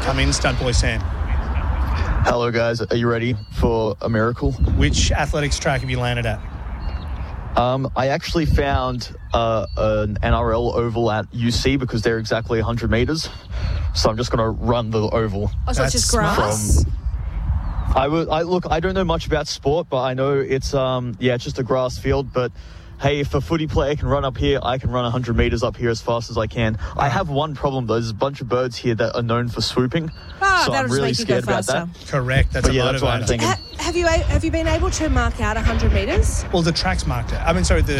Come in, Stunt Boy Sam. Hello, guys. Are you ready for a miracle? Which athletics track have you landed at? I actually found an NRL oval at UC because they're exactly 100 metres. So I'm just going to run the oval. Oh, so it's just grass? Look, I don't know much about sport, but I know it's just a grass field. But hey, if a footy player can run up here, I can run 100 metres up here as fast as I can. I have one problem, though. There's a bunch of birds here that are known for swooping. So I'm really scared about that. Correct. That's that's what I'm thinking. Have you been able to mark out 100 metres? Well, the track's marked out.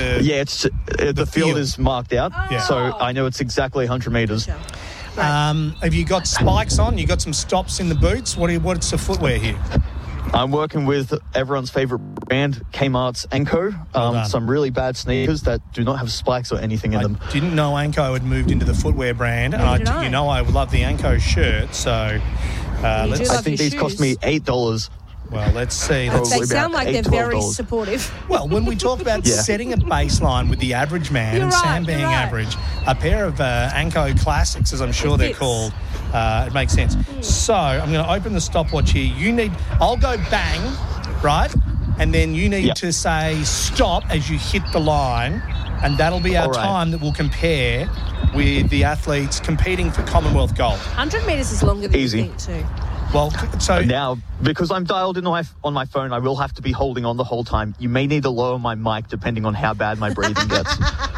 The field is marked out. Oh. So I know it's exactly 100 metres. Sure. Have you got spikes on? You got some stops in the boots? What's the footwear here? I'm working with everyone's favourite brand, Kmart's Anko. Some really bad sneakers that do not have spikes or anything in them. I didn't know Anko had moved into the footwear brand. I love the Anko shirt. So I think these cost me $8. Well, let's see. They sound like they're very $12. supportive. Well, when we talk about setting a baseline with the average man, and Sam being average, a pair of Anko Classics, as I'm sure they're called, it makes sense. So I'm going to open the stopwatch here. I'll go bang, right? And then you need to say stop as you hit the line, and that'll be our time that will compare with the athletes competing for Commonwealth gold. 100 metres is longer than you think too. Well, so now, because I'm dialed in on my phone, I will have to be holding on the whole time. You may need to lower my mic depending on how bad my breathing gets.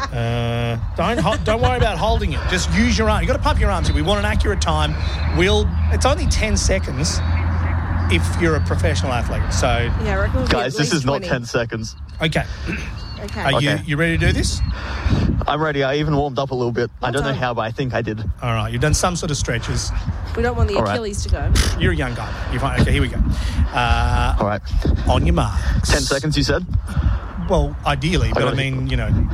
Don't worry about holding it. Just use your arm. You've got to pump your arms. We want an accurate time. It's only 10 seconds if you're a professional athlete. So, I reckon guys, this is 20. not 10 seconds. Okay. Are you ready to do this? I'm ready. I even warmed up a little bit. I don't know how, but I think I did. All right. You've done some sort of stretches. We don't want the Achilles to go. You're a young guy. You're fine. Okay, here we go. All right. On your marks. 10 seconds, you said? Well, ideally, but I mean,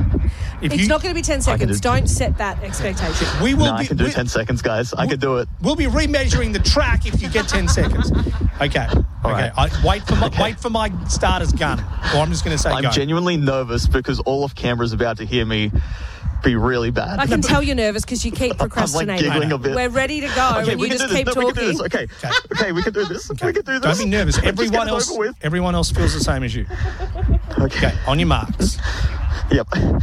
It's not going to be 10 seconds. Don't set that expectation. I can do 10 seconds, guys. I can do it. We'll be remeasuring the track if you get 10 seconds. Okay. All right. Wait for my starter's gun. Or I'm just going to say I'm go. genuinely nervous because all of Canberra's about to hear me be really bad. I can tell you're nervous because you keep procrastinating. I'm giggling a bit. We're ready to go, and you just keep talking. We can do this. Okay, we can do this. Okay. We can do this. Don't be nervous. Everyone else feels the same as you. Okay, on your marks. Yep.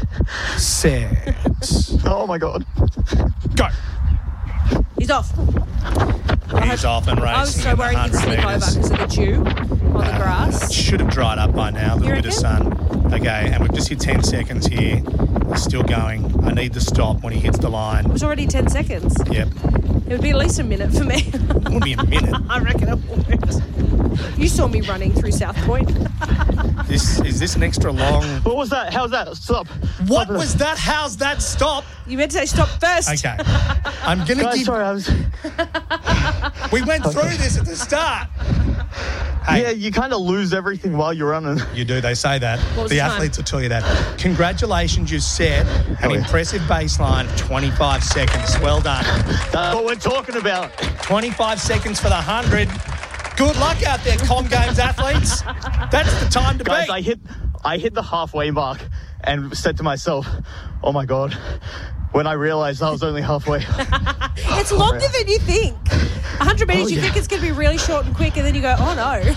Set. Oh, my God. Go. He's off. He's off and racing. I was so worried he'd slip over because of the dew on the grass. It should have dried up by now. A little bit of sun. Okay, and we've just hit 10 seconds here. It's still going. I need the stop when he hits the line. It was already 10 seconds. Yep. It would be at least a minute for me. It would be a minute. I reckon it would. You saw me running through South Point. Is this an extra long... What was that? How's that? Stop. What was that? How's that? Stop. You meant to say stop first. Okay. I'm going to give... Sorry, I was... We went through this at the start. Hey. Yeah, you kind of lose everything while you're running. You do. They say that. The athletes will tell you that. Congratulations, you set an impressive baseline of 25 seconds. Well done. That's what we're talking about. 25 seconds for the 100. Good luck out there, Com Games athletes. That's the time to Guys, beat. I hit the halfway mark and said to myself, oh, my God, when I realised I was only halfway. It's longer than you think. 100 metres, you think it's going to be really short and quick, and then you go, oh,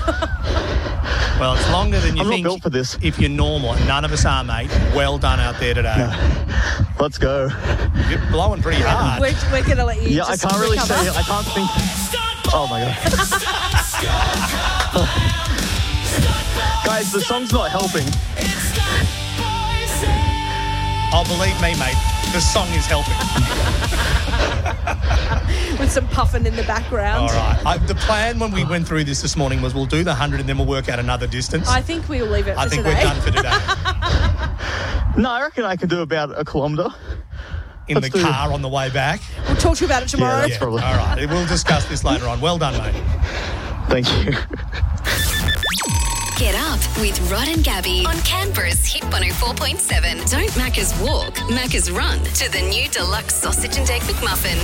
no. Well, it's longer than you think. I'm not built for this. If you're normal, and none of us are, mate. Well done out there today. No. Let's go. You're blowing pretty hard. We're going to let you I can't really say it. I can't think. Oh, my God. Guys, the song's not helping. Oh, believe me, mate. The song is helping. With some puffing in the background. All right. The plan when we went through this morning was we'll do the 100 and then we'll work out another distance. I think we'll leave it for today. I think we're done for today. No, I reckon I can do about a kilometre. In the car on the way back. We'll talk to you about it tomorrow. Yeah, that's probably... All right. We'll discuss this later on. Well done, mate. Thank you. Get up with Rod and Gabby on Canberra's Hit 104.7. Don't Macca's walk, Macca's run to the new deluxe sausage and egg McMuffin.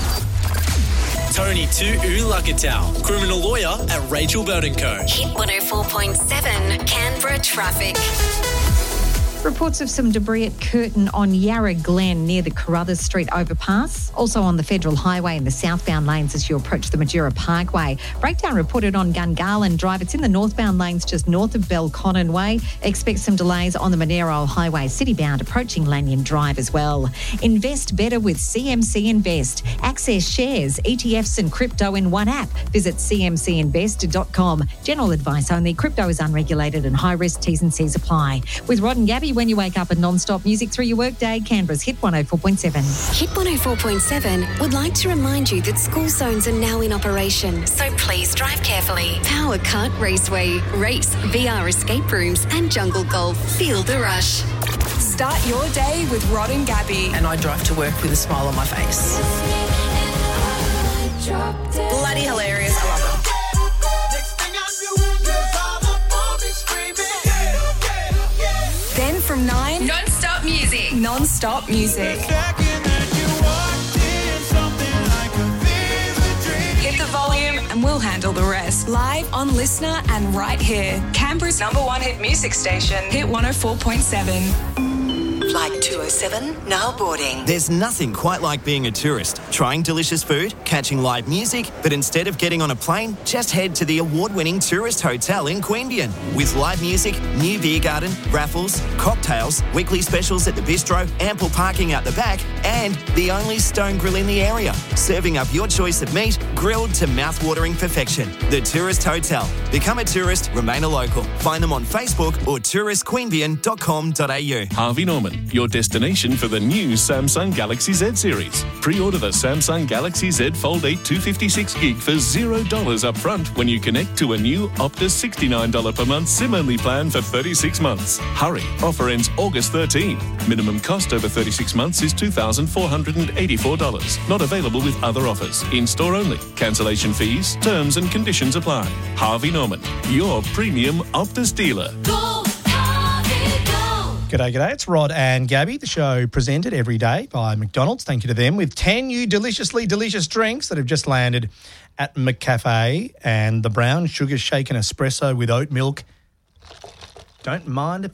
Tony to Ulakatau, criminal lawyer at Rachel Bird & Co. Hit 104.7 Canberra traffic. Reports of some debris at Curtin on Yarra Glen near the Carruthers Street overpass. Also on the Federal Highway in the southbound lanes as you approach the Majura Parkway. Breakdown reported on Gungahlin Drive. It's in the northbound lanes just north of Belconnen Way. Expect some delays on the Monero Highway citybound approaching Lanyon Drive as well. Invest better with CMC Invest. Access shares, ETFs and crypto in one app. Visit cmcinvest.com. General advice only. Crypto is unregulated and high risk. T's and C's apply. With Rod and Gabby, when you wake up and non-stop music through your workday, Canberra's Hit 104.7. Hit 104.7 would like to remind you that school zones are now in operation, so please drive carefully. Power Kart Raceway, race, VR escape rooms and jungle golf. Feel the rush. Start your day with Rod and Gabby. And I drive to work with a smile on my face. Bloody hilarious. I love them. Then from 9, Non-stop music. non-stop music. Hit the volume and we'll handle the rest. Live on Listener and right here. Canberra's #1 hit music station. Hit 104.7. Flight 207, now boarding. There's nothing quite like being a tourist, trying delicious food, catching live music, but instead of getting on a plane, just head to the award-winning tourist hotel in Queanbeyan. With live music, new beer garden, raffles, cocktails, weekly specials at the bistro, ample parking out the back, and the only stone grill in the area, serving up your choice of meat, grilled to mouth-watering perfection. The Tourist Hotel. Become a tourist, remain a local. Find them on Facebook or touristqueanbeyan.com.au. Harvey Norman, your destination for the new Samsung Galaxy Z series. Pre-order the Samsung Galaxy Z Fold 8 256 gig for $0 up front when you connect to a new Optus $69 per month SIM-only plan for 36 months. Hurry, offer ends August 13. Minimum cost over 36 months is $2,484. Not available with other offers. In-store only. Cancellation fees, terms and conditions apply. Harvey Norman, your premium Optus dealer. G'day. It's Rod and Gabby, the show presented every day by McDonald's. Thank you to them, with 10 new deliciously delicious drinks that have just landed at McCafe, and the brown sugar shaken espresso with oat milk. Don't mind